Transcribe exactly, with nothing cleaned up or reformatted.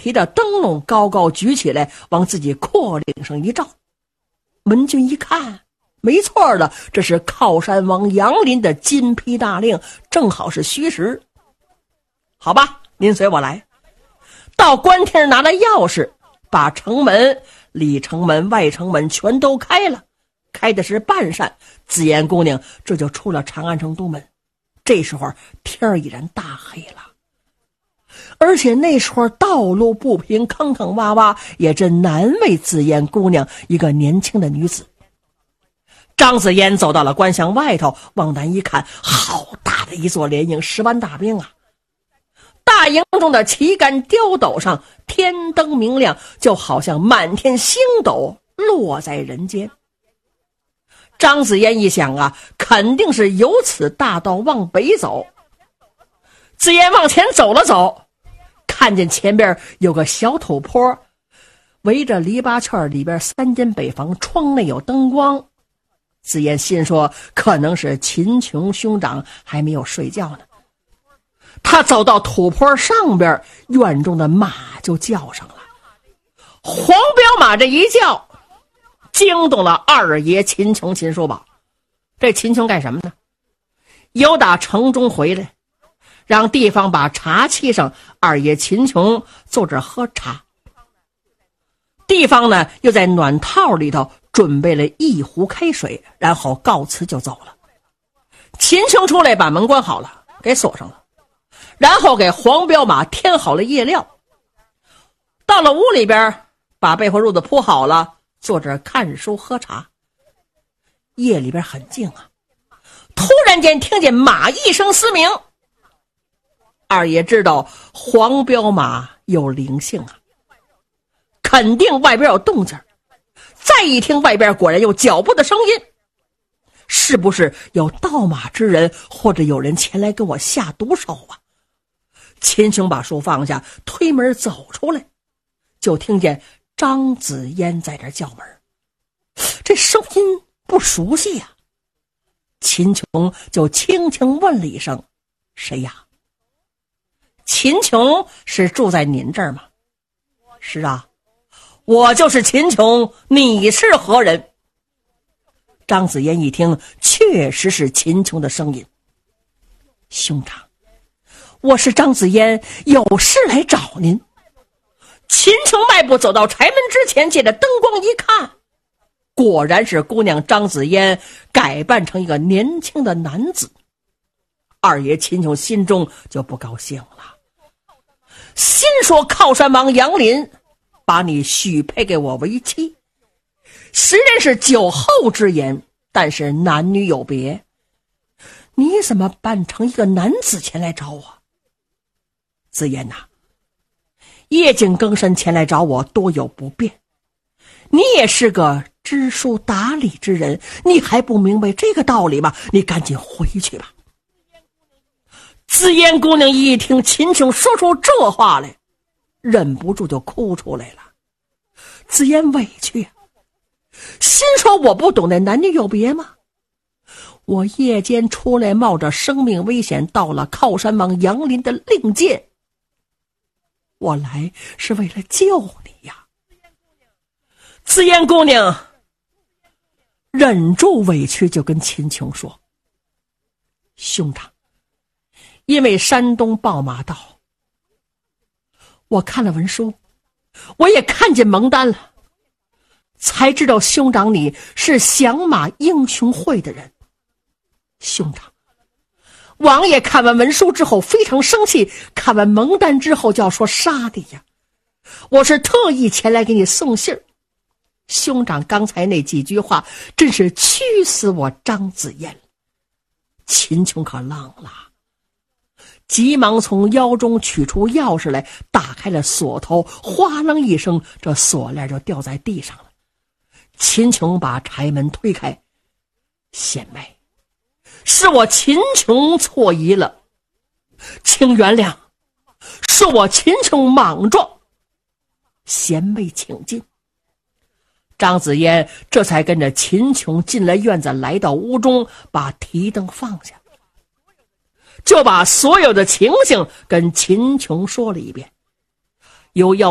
提着灯笼高高举起来，往自己阔领上一照。文俊一看，没错的，这是靠山王杨林的金批大令，正好是虚实。好吧，您随我来。到官厅拿了钥匙，把城门、里城门、外城门全都开了，开的是半扇，紫烟姑娘这就出了长安城东门。这时候天已然大黑了，而且那时候道路不平，坑坑洼洼，也真难为紫烟姑娘一个年轻的女子。张紫嫣走到了官巷外头，往南一看，好大的一座连营，十万大兵啊！大营中的旗杆雕斗上，天灯明亮，就好像满天星斗落在人间。张紫嫣一想啊，肯定是由此大道往北走。紫嫣往前走了走，看见前边有个小土坡，围着篱笆圈，里边三间北房，窗内有灯光。紫嫣心说，可能是秦琼兄长还没有睡觉呢。他走到土坡上边，院中的马就叫上了。黄骠马这一叫，惊动了二爷秦琼秦叔宝。这秦琼干什么呢？由打城中回来，让地方把茶沏上，二爷秦琼坐着喝茶。地方呢又在暖套里头准备了一壶开水，然后告辞就走了。秦琼出来把门关好了，给锁上了，然后给黄骠马添好了夜料。到了屋里边，把被窝褥子铺好了，坐着看书喝茶。夜里边很静啊，突然间听见马一声嘶鸣。二爷知道黄骠马有灵性啊，肯定外边有动静。再一听外边果然有脚步的声音，是不是有盗马之人，或者有人前来跟我下毒手啊？秦琼把书放下，推门走出来，就听见张紫嫣在这叫门。这声音不熟悉呀、啊，秦琼就轻轻问了一声：“谁呀？”秦琼是住在您这儿吗？是啊，我就是秦琼，你是何人？张紫嫣一听，确实是秦琼的声音。兄长，我是张紫嫣，有事来找您。秦琼迈步走到柴门之前，借着灯光一看，果然是姑娘张紫嫣改扮成一个年轻的男子。二爷秦琼心中就不高兴了，心说靠山王杨林把你许配给我为妻，虽然是酒后之言，但是男女有别，你怎么扮成一个男子前来找我？紫嫣呐、啊，夜景更深前来找我多有不便，你也是个知书达理之人，你还不明白这个道理吗？你赶紧回去吧。紫嫣姑娘一听秦琼说出这话来，忍不住就哭出来了。紫嫣委屈，心说我不懂得男女有别吗？我夜间出来，冒着生命危险到了靠山王杨林的令箭，我来是为了救你呀。紫嫣姑娘忍住委屈，就跟秦琼说：兄长，因为山东报马道，我看了文书，我也看见蒙丹了，才知道兄长你是响马英雄会的人。兄长，王爷看完文书之后非常生气，看完蒙丹之后就要说杀你呀。我是特意前来给你送信儿，兄长刚才那几句话真是屈死我张紫嫣。秦琼可愣了，急忙从腰中取出钥匙来，打开了锁头，哗楞一声，这锁链就掉在地上了。秦琼把柴门推开：贤妹，是我秦琼错疑了，请原谅，是我秦琼莽撞，贤妹请进。张紫嫣这才跟着秦琼进了院子，来到屋中，把提灯放下，就把所有的情形跟秦琼说了一遍，又要